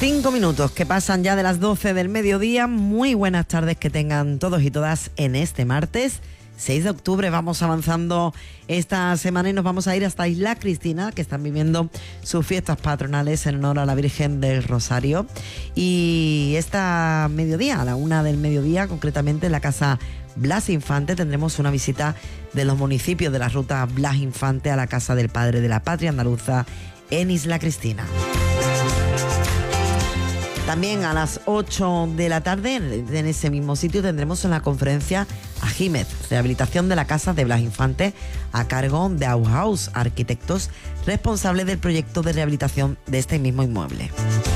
5 minutos que pasan ya de las 12 del mediodía. Muy buenas tardes que tengan todos y todas en este martes 6 de octubre. Vamos avanzando esta semana y nos vamos a ir hasta Isla Cristina, que están viviendo sus fiestas patronales en honor a la Virgen del Rosario. Y esta mediodía, a la 1 del mediodía, concretamente en la Casa Blas Infante, tendremos una visita de los municipios de la ruta Blas Infante a la Casa del Padre de la Patria Andaluza en Isla Cristina. También a las 8 de la tarde, en ese mismo sitio, tendremos una conferencia Ajímez, rehabilitación de la Casa de Blas Infante, a cargo de Auhaus, arquitectos responsables del proyecto de rehabilitación de este mismo inmueble.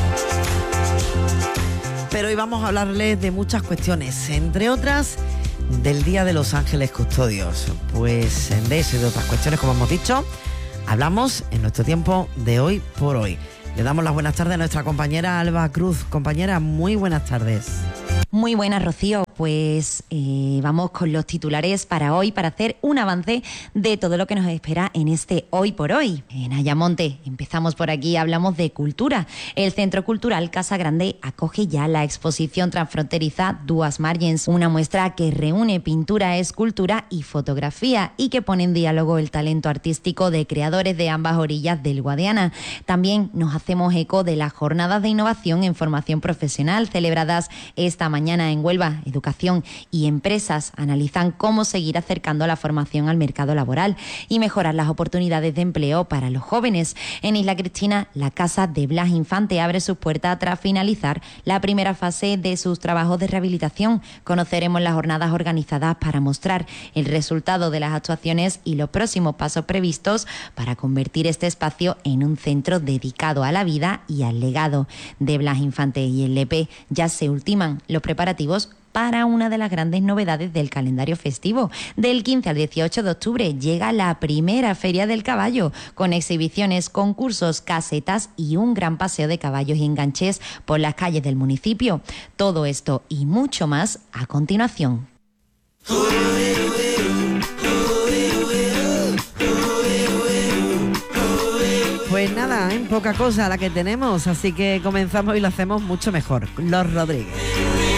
Pero hoy vamos a hablarles de muchas cuestiones, entre otras del Día de los Ángeles Custodios. Pues de eso y de otras cuestiones, como hemos dicho, hablamos en nuestro tiempo de Hoy por Hoy. Le damos las buenas tardes a nuestra compañera Alba Cruz. Compañera, muy buenas tardes. Muy buenas, Rocío. Pues vamos con los titulares para hoy, para hacer un avance de todo lo que nos espera en este Hoy por Hoy. En Ayamonte, empezamos por aquí, hablamos de cultura. El Centro Cultural Casa Grande acoge ya la exposición transfronteriza Duas Margens, una muestra que reúne pintura, escultura y fotografía y que pone en diálogo el talento artístico de creadores de ambas orillas del Guadiana. También nos hacemos eco de las jornadas de innovación en formación profesional celebradas esta mañana en Huelva. Educación y empresas analizan cómo seguir acercando la formación al mercado laboral y mejorar las oportunidades de empleo para los jóvenes. En Isla Cristina, la Casa de Blas Infante abre sus puertas tras finalizar la primera fase de sus trabajos de rehabilitación. Conoceremos las jornadas organizadas para mostrar el resultado de las actuaciones y los próximos pasos previstos para convertir este espacio en un centro dedicado a la vida y al legado de Blas Infante. Y en Lepe ya se ultiman los preparativos para una de las grandes novedades del calendario festivo. Del 15 al 18 de octubre llega la primera Feria del Caballo, con exhibiciones, concursos, casetas y un gran paseo de caballos y enganches por las calles del municipio. Todo esto y mucho más a continuación. Pues nada, poca cosa la que tenemos, así que comenzamos y lo hacemos mucho mejor. Los Rodríguez.